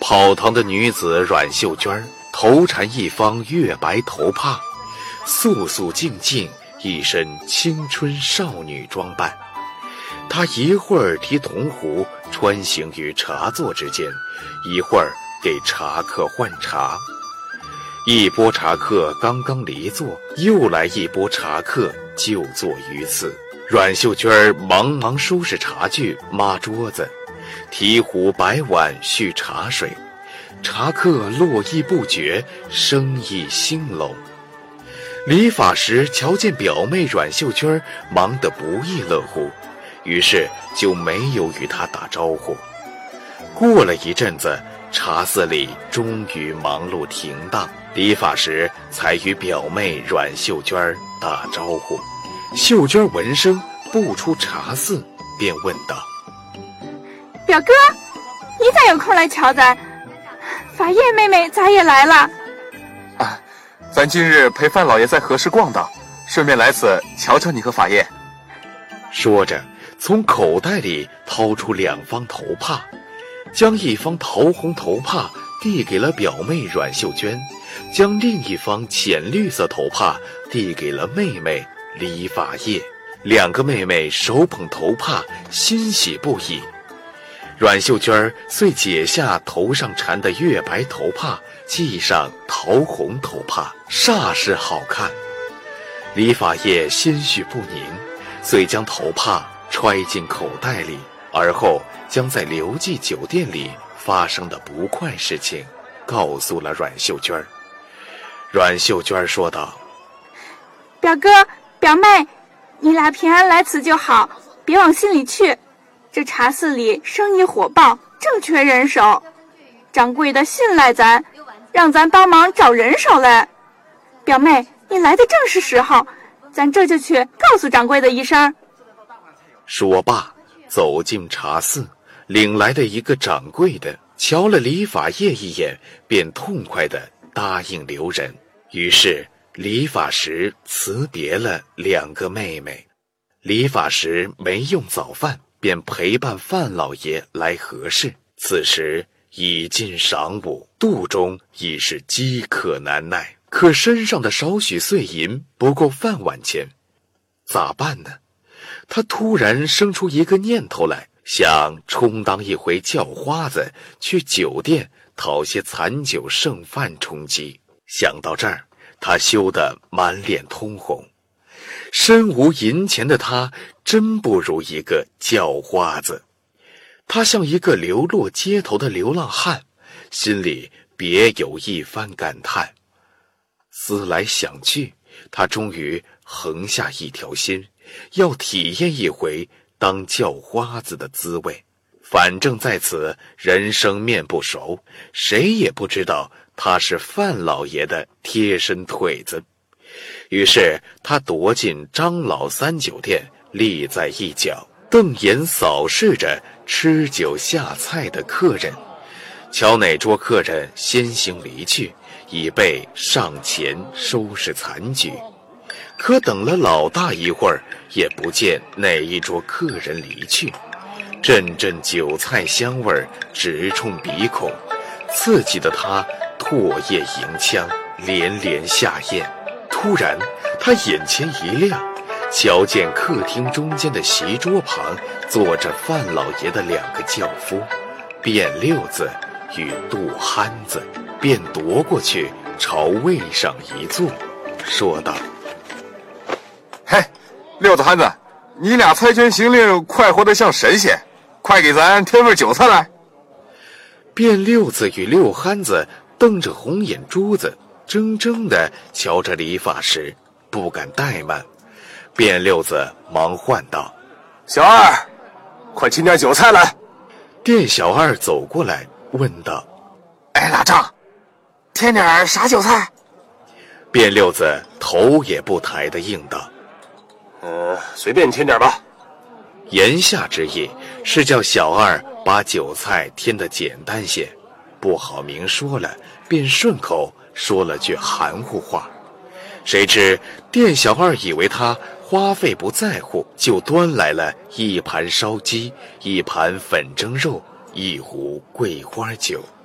跑堂的女子阮秀娟头缠一方月白头帕，素素静静，一身青春少女装扮。她一会儿提铜壶穿行于茶座之间，一会儿给茶客换茶。一波茶客刚刚离座，又来一波茶客就坐于此。阮秀娟忙忙收拾茶具，抹桌子，提壶摆碗续茶水，茶客络绎不绝，生意兴隆。理发时瞧见表妹阮秀娟忙得不亦乐乎，于是就没有与她打招呼。过了一阵子，茶肆里终于忙碌停当，理发时才与表妹阮秀娟打招呼。秀娟闻声步出茶肆，便问道： 表哥，你咋有空来瞧咱？法叶妹妹咋也来了？ 啊，咱今日陪范老爷在河市逛荡，顺便来此瞧瞧你和法叶。 说着从口袋里掏出2方头帕，将一方桃红头帕递给了表妹阮秀娟，将另一方浅绿色头帕递给了妹妹理发叶。2个妹妹手捧头帕，欣喜不已。阮秀娟遂解下头上缠的月白头帕，系上桃红头帕，煞是好看。理发叶心绪不宁，遂将头帕揣进口袋里，而后将在刘记酒店里发生的不快事情告诉了阮秀娟。阮秀娟说道： 表哥表妹，你俩平安来此就好，别往心里去。这茶肆里生意火爆，正缺人手，掌柜的信赖咱，让咱帮忙找人手来。表妹，你来的正是时候，咱这就去告诉掌柜的一声。 说罢走进茶肆，领来的一个掌柜的瞧了理发业一眼，便痛快地答应留人。于是理发时辞别了2个妹妹。理发时没用早饭，便陪伴范老爷来河市。此时已近晌午，肚中已是饥渴难耐，可身上的少许碎银不够饭碗钱，咋办呢？他突然生出一个念头来，想充当一回叫花子，去酒店讨些残酒剩饭充饥。想到这儿，他羞得满脸通红。身无银钱的他真不如一个叫花子。他像一个流落街头的流浪汉，心里别有一番感叹。思来想去，他终于横下一条心，要体验一回当叫花子的滋味。反正在此人生面不熟，谁也不知道他是范老爷的贴身腿子。于是他踱进张老三酒店，立在一角，瞪眼扫视着吃酒下菜的客人，瞧哪桌客人先行离去，以备上前收拾残局。可等了老大一会儿，也不见哪一桌客人离去，阵阵酒菜香味直冲鼻孔，刺激得他唾液盈腔，连连下咽。突然他眼前一亮，瞧见客厅中间的席桌旁坐着范老爷的2个轿夫，卞六子与杜憨子，便踱过去朝位上一坐，说道： 嘿，六子憨子，你俩猜拳行令快活得像神仙，快给咱添份酒菜来。 卞六子与六憨子瞪着红眼珠子，怔怔地瞧着理发师，不敢怠慢。卞六子忙唤道： 小二，快请点酒菜来。 店小二走过来问道： 哎，老张，添点啥酒菜？ 卞六子头也不抬地应道： 随便添点吧。 言下之意是叫小二把酒菜添得简单些，不好明说了，便顺口说了句含糊话。谁知店小二以为他花费不在乎，就端来了1盘烧鸡，1盘粉蒸肉，1壶桂花酒。